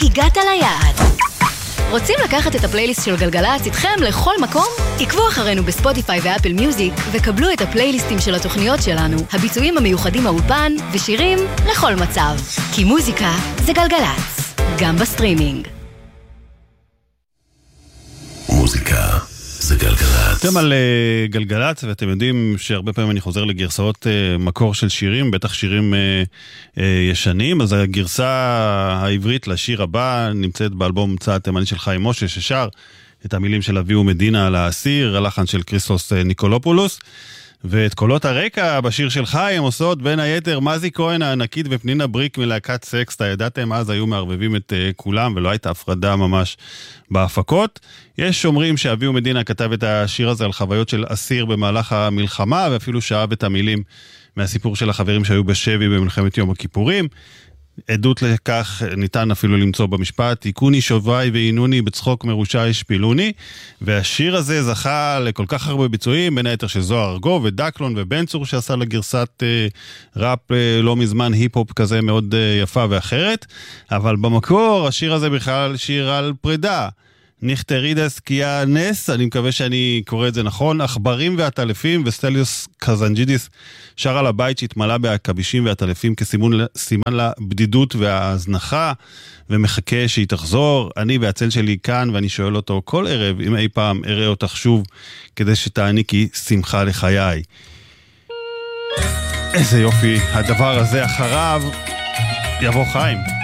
הגעת ליעד. רוצים לקחת את הפלייליסט של גלגלצ איתכם לכל מקום? עקבו אחרינו בספוטיפיי ואפל מיוזיק וקבלו את הפלייליסטים של התוכניות שלנו, הביצועים המיוחדים מהאולפן ושירים לכל מצב. כי מוזיקה זה גלגלצ, גם בסטרימינג. מוזיקה זה גלגלצ. אתם על גלגלצ, ואתם יודעים שהרבה פעמים אני חוזר לגרסאות מקור של שירים, בטח שירים ישנים, אז הגרסה העברית לשיר הבא נמצאת באלבום צעד תימני של חיים משה, ששר את המילים של אביהו מדינה על האסיר, הלחן של קריסטוס ניקולופולוס, ואת קולות הרקע בשיר של חיים עושות בין היתר מזי כהן הענקית ופנינה בריק מלהקת סקסטה. ידעתם אז היו מערבבים את כולם ולא הייתה הפרדה ממש בהפקות. יש אומרים שאביהו מדינה כתב את השיר הזה על חוויות של אסיר במהלך המלחמה, ואפילו שאהב את המילים מהסיפור של החברים שהיו בשבי במלחמת יום הכיפורים. עדות לכך ניתן אפילו למצוא במשפט, תיקוני שווי ועינוני בצחוק מרושע השפילוני, והשיר הזה זכה לכל כך הרבה ביצועים, בין היתר של זוהר ארגוב ודקלון ובן צור שעשה לגרסת ראפ לא מזמן, היפ-הופ כזה מאוד יפה ואחרת, אבל במקור השיר הזה בכלל שיר על פרידה, נכתרידס קיה נס, אני מקווה שאני קורא את זה נכון, עכברים והטלפים, וסטליוס קזנג'ידיס שר על הבית שהתמלא בהקבישים והטלפים כסימן לבדידות וההזנחה, ומחכה שהיא תחזור. אני והצל שלי כאן, ואני שואל אותו כל ערב אם אי פעם אראה אותך שוב, כדי שתעניקי שמחה לחיי. איזה יופי, הדבר הזה אחריו יבוא חיים.